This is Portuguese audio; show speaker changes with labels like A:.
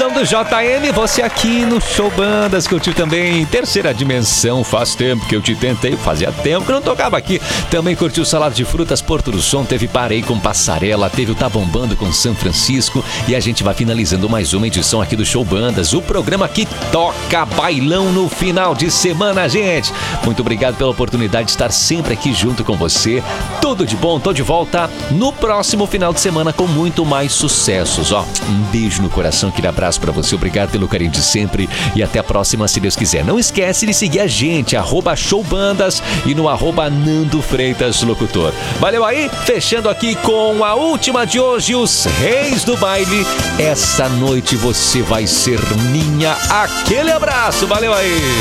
A: Domingãozão do JM, você aqui no Show Bandas, curtiu também Terceira Dimensão, faz tempo que eu te tentei, fazia tempo que não tocava aqui. Também curtiu Salada de Frutas, Porto do Som, teve Parei com Passarela, teve o Tá Bombando com São Francisco e a gente vai finalizando mais uma edição aqui do Show Bandas, o programa que toca bailão no final de semana, gente. Muito obrigado pela oportunidade de estar sempre aqui junto com você. Tudo de bom, tô de volta no próximo final de semana com muito mais sucessos, ó. Um beijo no coração, aquele abraço pra você, obrigado pelo carinho de sempre e até a próxima, se Deus quiser. Não esquece de seguir a gente, @showbandas e no @Nando Freitas Locutor. Valeu aí, fechando aqui com a última de hoje, os Reis do Baile. Essa noite você vai ser minha. Aquele abraço, valeu aí.